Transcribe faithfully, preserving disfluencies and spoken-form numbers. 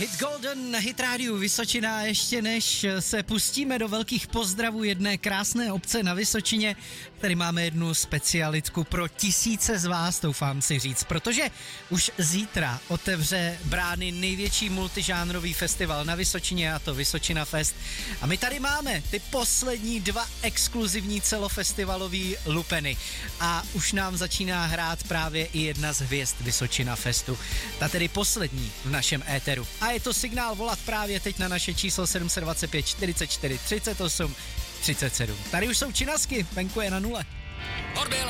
Hit Golden na Hit Rádiu Vysočina. Ještě než se pustíme do velkých pozdravů jedné krásné obce na Vysočině, tady máme jednu specialitku pro tisíce z vás, doufám si říct, protože už zítra otevře brány největší multižánrový festival na Vysočině, a to Vysočina Fest. A my tady máme ty poslední dva exkluzivní celofestivalový lupeny. A už nám začíná hrát právě i jedna z hvězd Vysočina Festu. Ta tedy poslední v našem éteru. A je to signál volat právě teď na naše číslo sedm set dvacet pět čtyřicet čtyři třicet osm třicet sedm. Tady už jsou činasky, venku je na nule. Odbyl